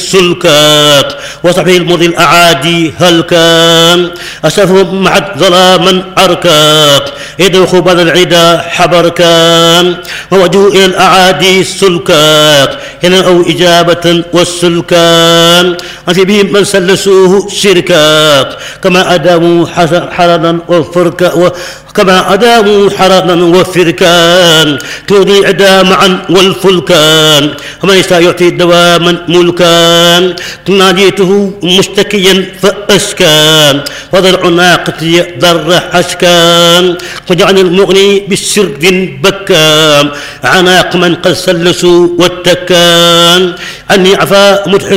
السلكات وصحبه المضي الأعادي هل كان أسرفهم معت ظلاما عركاك يدوخ بعد العدا حبر كان ووجهوا إلى الأعادي السلكات هنا أو إجابة والسلكان أنت بهم من سلسوه شركات كما أداموا حرنا وفركا كما أداموا حرنا وفركان تودي عدا معا والفلكان ومن يشاء يعطي دواما ملكان تناديته مشتكيا فأسكان وضلع ناقتي ضر حشكان وجعل المغني بالسرد بكام عناق من قد سلسوا واتكان عني عفا مضحك